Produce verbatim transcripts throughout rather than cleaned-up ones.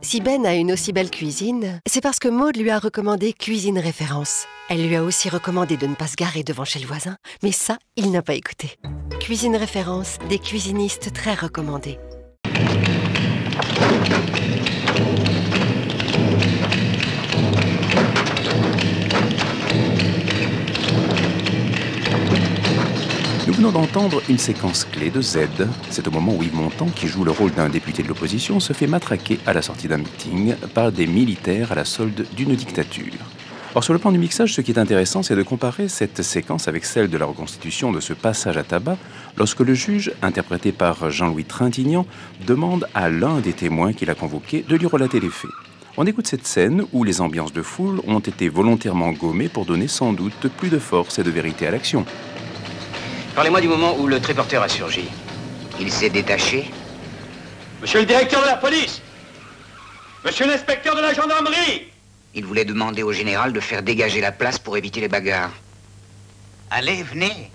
Si Ben a une aussi belle cuisine, c'est parce que Maude lui a recommandé Cuisine Référence. Elle lui a aussi recommandé de ne pas se garer devant chez le voisin, mais ça, il n'a pas écouté. Cuisine Référence, des cuisinistes très recommandés. Nous venons d'entendre une séquence clé de Z. C'est au moment où Yves Montand, qui joue le rôle d'un député de l'opposition, se fait matraquer à la sortie d'un meeting par des militaires à la solde d'une dictature. Or, sur le plan du mixage, ce qui est intéressant, c'est de comparer cette séquence avec celle de la reconstitution de ce passage à tabac, lorsque le juge, interprété par Jean-Louis Trintignant, demande à l'un des témoins qu'il a convoqué de lui relater les faits. On écoute cette scène où les ambiances de foule ont été volontairement gommées pour donner sans doute plus de force et de vérité à l'action. Parlez-moi du moment où le triporteur a surgi. Il s'est détaché. Monsieur le directeur de la police! Monsieur l'inspecteur de la gendarmerie! Il voulait demander au général de faire dégager la place pour éviter les bagarres. Allez, venez.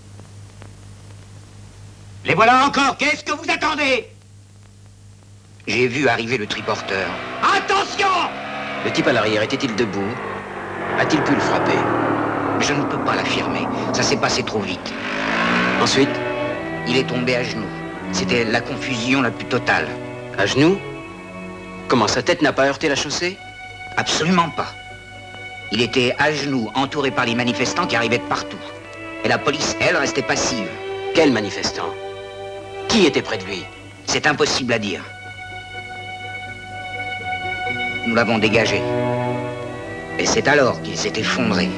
Les voilà encore. Qu'est-ce que vous attendez? J'ai vu arriver le triporteur. Attention! Le type à l'arrière était-il debout? A-t-il pu le frapper? Je ne peux pas l'affirmer. Ça s'est passé trop vite. Ensuite? Il est tombé à genoux. C'était la confusion la plus totale. À genoux? Comment, sa tête n'a pas heurté la chaussée? Absolument pas. Il était à genoux, entouré par les manifestants qui arrivaient de partout. Et la police, elle, restait passive. Quel manifestant? Qui était près de lui? C'est impossible à dire. Nous l'avons dégagé. Et c'est alors qu'il s'est effondré.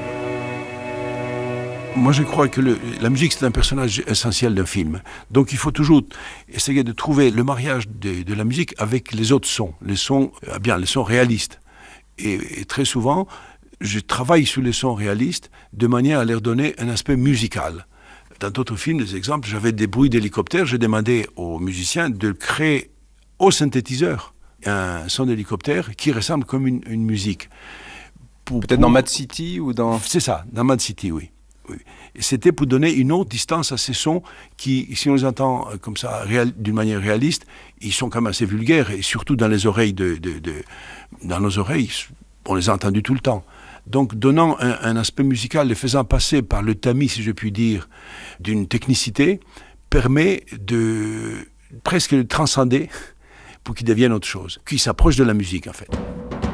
Moi, je crois que le, la musique, c'est un personnage essentiel d'un film. Donc, il faut toujours essayer de trouver le mariage de, de la musique avec les autres sons, les sons, eh bien, les sons réalistes. Et, et très souvent, je travaille sur les sons réalistes de manière à leur donner un aspect musical. Dans d'autres films, des exemples, j'avais des bruits d'hélicoptère, j'ai demandé aux musiciens de créer au synthétiseur un son d'hélicoptère qui ressemble comme une, une musique. Pour, Peut-être pour... dans Mad City ou dans... C'est ça, dans Mad City, oui. Oui. Et c'était pour donner une autre distance à ces sons qui, si on les entend comme ça, réal, d'une manière réaliste, ils sont quand même assez vulgaires, et surtout dans les oreilles de, de, de dans nos oreilles, on les a entendus tout le temps. Donc, donnant un, un aspect musical, les faisant passer par le tamis, si je puis dire, d'une technicité, permet de presque de transcender pour qu'ils deviennent autre chose, qu'ils s'approchent de la musique, en fait.